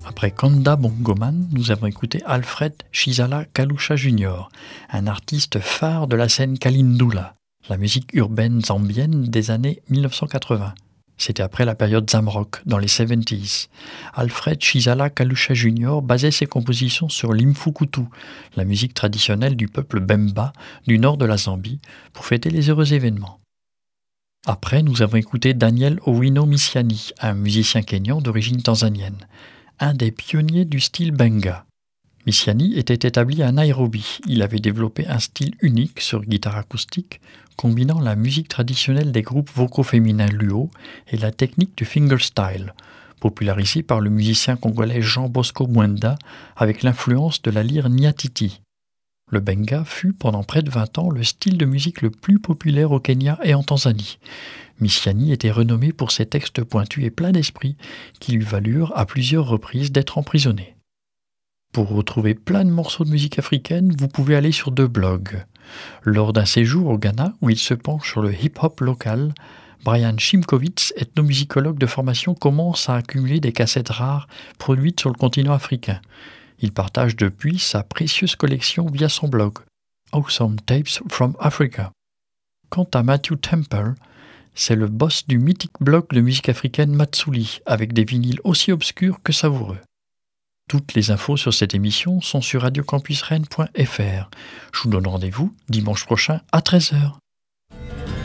Après Kanda Bongoman, nous avons écouté Alfred Chisala Kalusha Jr., un artiste phare de la scène Kalindula, la musique urbaine zambienne des années 1980. C'était après la période Zamrock, dans les 70s. Alfred Chisala Kalusha Jr. basait ses compositions sur l'imfukutu, la musique traditionnelle du peuple Bemba du nord de la Zambie, pour fêter les heureux événements. Après, nous avons écouté Daniel Owino Misiani, un musicien kényan d'origine tanzanienne, un des pionniers du style benga. Misiani était établi à Nairobi. Il avait développé un style unique sur guitare acoustique, combinant la musique traditionnelle des groupes vocaux féminins Luo et la technique du fingerstyle, popularisée par le musicien congolais Jean Bosco Mwenda avec l'influence de la lyre Nyatiti. Le benga fut pendant près de 20 ans le style de musique le plus populaire au Kenya et en Tanzanie. Misiani était renommé pour ses textes pointus et pleins d'esprit qui lui valurent à plusieurs reprises d'être emprisonné. Pour retrouver plein de morceaux de musique africaine, vous pouvez aller sur 2 blogs. Lors d'un séjour au Ghana où il se penche sur le hip-hop local, Brian Shimkovitz, ethnomusicologue de formation, commence à accumuler des cassettes rares produites sur le continent africain. Il partage depuis sa précieuse collection via son blog Awesome Tapes from Africa. Quant à Matthew Temple, c'est le boss du mythique blog de musique africaine Matsuli, avec des vinyles aussi obscurs que savoureux. Toutes les infos sur cette émission sont sur radiocampusrennes.fr. Je vous donne rendez-vous dimanche prochain à 13h.